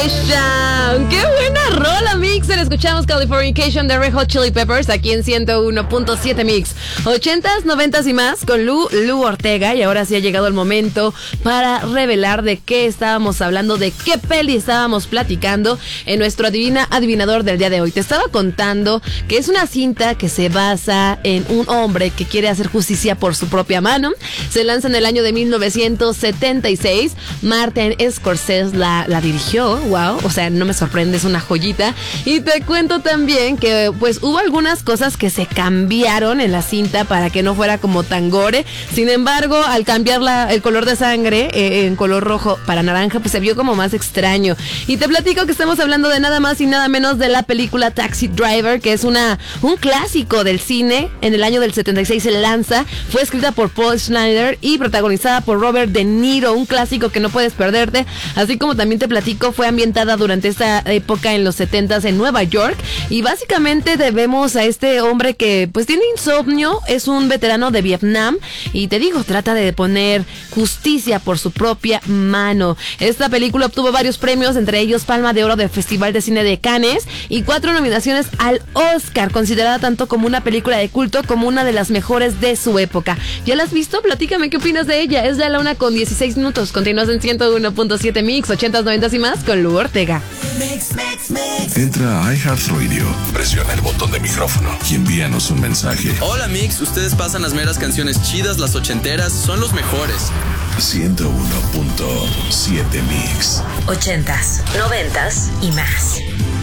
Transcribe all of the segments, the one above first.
Californication. ¡Qué buena rola, Mixer! Escuchamos Californication de Red Hot Chili Peppers aquí en 101.7 Mix. 80s, 90s y más con Lu Ortega. Y ahora sí ha llegado el momento para revelar de qué estábamos hablando, de qué peli estábamos platicando en nuestro adivinador del día de hoy. Te estaba contando que es una cinta que se basa en un hombre que quiere hacer justicia por su propia mano. Se lanza en el año de 1976. Martin Scorsese la dirigió. Wow, o sea, no me sorprende, es una joyita. Y te cuento también que pues hubo algunas cosas que se cambiaron en la cinta para que no fuera como tan gore. Sin embargo, al cambiar el color de sangre en color rojo para naranja, pues se vio como más extraño. Y te platico que estamos hablando de nada más y nada menos de la película Taxi Driver, que es un clásico del cine. En el año del 76 se lanza, fue escrita por Paul Schneider y protagonizada por Robert De Niro, un clásico que no puedes perderte. Así como también te platico, fue ambientada durante esta época en los 70s en Nueva York, y básicamente debemos a este hombre que pues tiene insomnio, es un veterano de Vietnam y te digo, trata de poner justicia por su propia mano. Esta película obtuvo varios premios, entre ellos Palma de Oro del Festival de Cine de Cannes y 4 nominaciones al Oscar, considerada tanto como una película de culto como una de las mejores de su época. ¿Ya la has visto? Platícame qué opinas de ella. Es de la 1:16. Continúas en 101.7 Mix, 80s, 90s y más con Lu Ortega. Entra a iHeartRadio, presiona el botón de micrófono y envíanos un mensaje. Hola Mix, ustedes pasan las meras canciones chidas, las ochenteras, son los mejores. 101.7 Mix. 80s, 90s y más.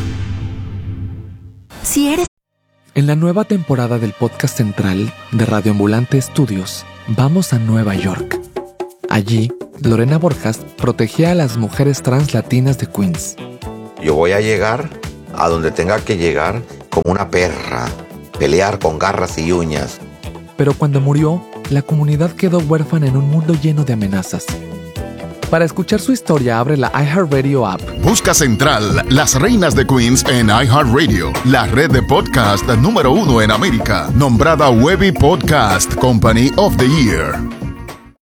Si eres... En la nueva temporada del podcast central de Radio Ambulante Estudios, vamos a Nueva York. Allí, Lorena Borjas protegía a las mujeres trans latinas de Queens. Yo voy a llegar a donde tenga que llegar como una perra, pelear con garras y uñas. Pero cuando murió, la comunidad quedó huérfana en un mundo lleno de amenazas. Para escuchar su historia, abre la iHeartRadio app. Busca Central, Las Reinas de Queens en iHeartRadio, la red de podcast número 1 en América, nombrada Webby Podcast Company of the Year.